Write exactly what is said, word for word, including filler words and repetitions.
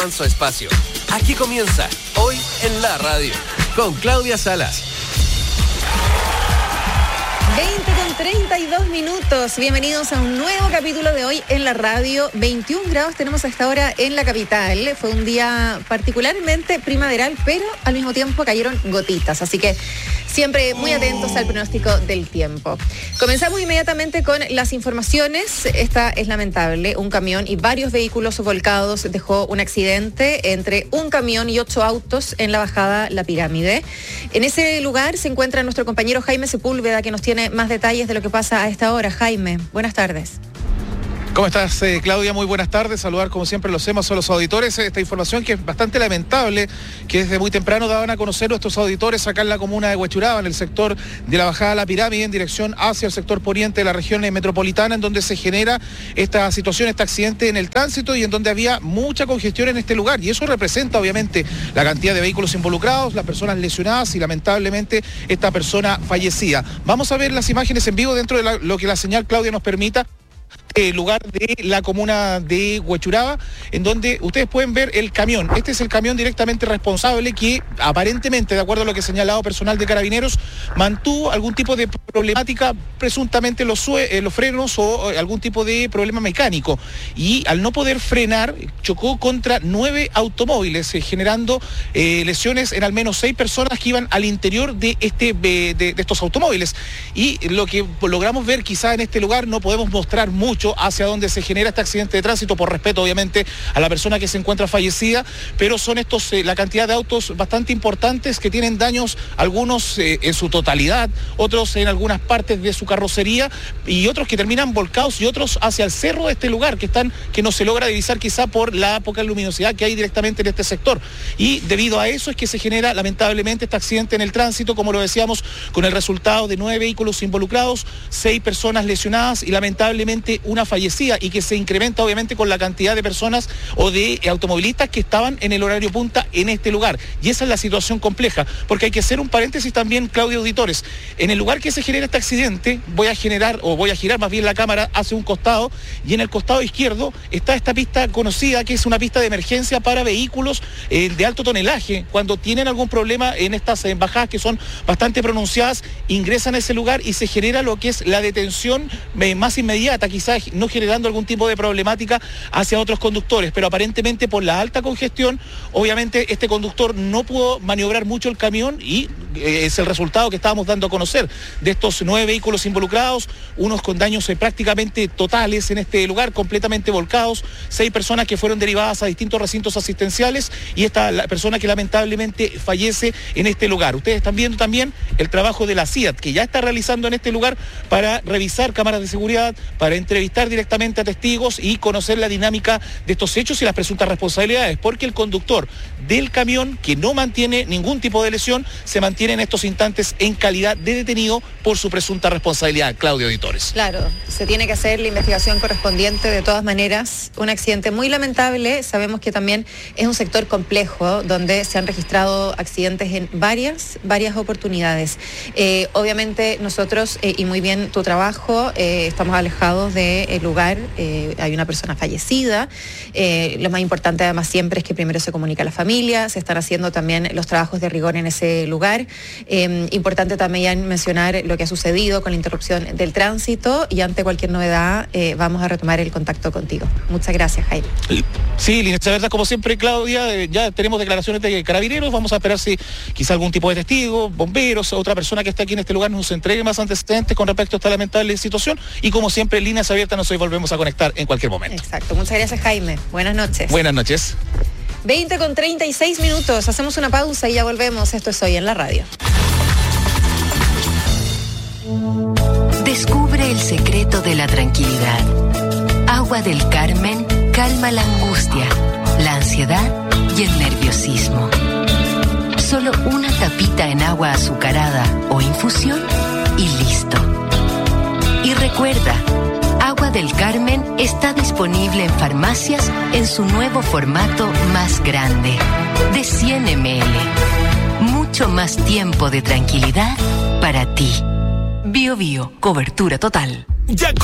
Su espacio. Aquí comienza Hoy en la Radio con Claudia Salas. veinte con treinta y dos minutos. Bienvenidos a un nuevo capítulo de Hoy en la Radio. veintiún grados tenemos a esta hora en la capital. Fue un día particularmente primaveral, pero al mismo tiempo cayeron gotitas. Así que siempre muy atentos al pronóstico del tiempo. Comenzamos inmediatamente con las informaciones. Esta es lamentable. Un camión y varios vehículos volcados dejó un accidente entre un camión y ocho autos en la bajada La Pirámide. En ese lugar se encuentra nuestro compañero Jaime Sepúlveda, que nos tiene más detalles de lo que pasa a esta hora. Jaime, buenas tardes. ¿Cómo estás, eh, Claudia? Muy buenas tardes. Saludar, como siempre lo hacemos a los auditores. Esta información que es bastante lamentable, que desde muy temprano daban a conocer nuestros auditores acá en la comuna de Huechuraba, en el sector de la bajada La Pirámide, en dirección hacia el sector poniente de la región metropolitana, en donde se genera esta situación, este accidente en el tránsito y en donde había mucha congestión en este lugar. Y eso representa, obviamente, la cantidad de vehículos involucrados, las personas lesionadas y, lamentablemente, esta persona fallecida. Vamos a ver las imágenes en vivo dentro de la, lo que la señal, Claudia, nos permita. El lugar de la comuna de Huechuraba, en donde ustedes pueden ver el camión. Este es el camión directamente responsable que aparentemente, de acuerdo a lo que ha señalado personal de Carabineros, mantuvo algún tipo de problemática, presuntamente los, eh, los frenos o eh, algún tipo de problema mecánico. Y al no poder frenar, chocó contra nueve automóviles, eh, generando eh, lesiones en al menos seis personas que iban al interior de, este, de, de, de estos automóviles. Y lo que logramos ver quizá en este lugar, no podemos mostrar mucho hacia donde se genera este accidente de tránsito, por respeto obviamente a la persona que se encuentra fallecida, pero son estos eh, la cantidad de autos bastante importantes que tienen daños, algunos eh, en su totalidad, otros en algunas partes de su carrocería y otros que terminan volcados y otros hacia el cerro de este lugar que están que no se logra divisar quizá por la poca luminosidad que hay directamente en este sector. Y debido a eso es que se genera lamentablemente este accidente en el tránsito, como lo decíamos, con el resultado de nueve vehículos involucrados, seis personas lesionadas y lamentablemente una fallecida, y que se incrementa obviamente con la cantidad de personas o de automovilistas que estaban en el horario punta en este lugar. Y esa es la situación compleja, porque hay que hacer un paréntesis también, Claudia, auditores. En el lugar que se genera este accidente, voy a generar, o voy a girar más bien la cámara hacia un costado, y en el costado izquierdo está esta pista conocida, que es una pista de emergencia para vehículos eh, de alto tonelaje. Cuando tienen algún problema en estas eh, bajadas que son bastante pronunciadas, ingresan a ese lugar y se genera lo que es la detención eh, más inmediata, quizás no generando algún tipo de problemática hacia otros conductores, pero aparentemente por la alta congestión, obviamente este conductor no pudo maniobrar mucho el camión y eh, es el resultado que estábamos dando a conocer de estos nueve vehículos involucrados, unos con daños eh, prácticamente totales en este lugar, completamente volcados, seis personas que fueron derivadas a distintos recintos asistenciales y esta la persona que lamentablemente fallece en este lugar. Ustedes están viendo también el trabajo de la C I A T, que ya está realizando en este lugar para revisar cámaras de seguridad, para entrevistar directamente a testigos y conocer la dinámica de estos hechos y las presuntas responsabilidades, porque el conductor del camión, que no mantiene ningún tipo de lesión, se mantiene en estos instantes en calidad de detenido por su presunta responsabilidad. Claudio, auditores. Claro, se tiene que hacer la investigación correspondiente. De todas maneras, un accidente muy lamentable. Sabemos que también es un sector complejo donde se han registrado accidentes en varias, varias oportunidades. Eh, obviamente nosotros, eh, y muy bien tu trabajo, eh, estamos alejados de el lugar, eh, hay una persona fallecida. Eh, lo más importante además siempre es que primero se comunica a la familia, se están haciendo también los trabajos de rigor en ese lugar. Eh, importante también mencionar lo que ha sucedido con la interrupción del tránsito, y ante cualquier novedad eh, vamos a retomar el contacto contigo. Muchas gracias, Jaime. Sí, la verdad, como siempre, Claudia, eh, ya tenemos declaraciones de Carabineros, vamos a esperar si quizá algún tipo de testigo, bomberos, otra persona que está aquí en este lugar nos entregue más antecedentes con respecto a esta lamentable situación, y como siempre, líneas abiertas, nos hoy volvemos a conectar en cualquier momento. Exacto, muchas gracias, Jaime. Buenas noches. Buenas noches. veinte con treinta y seis minutos, hacemos una pausa y ya volvemos. Esto es Hoy en la Radio. Descubre el secreto de la tranquilidad. Agua del Carmen calma la angustia, la ansiedad y el nerviosismo. Solo una tapita en agua azucarada o infusión y listo. Y recuerda, Agua del Carmen está disponible en farmacias en su nuevo formato más grande, de cien mililitros. Mucho más tiempo de tranquilidad para ti. Bio Bio, cobertura total. Ya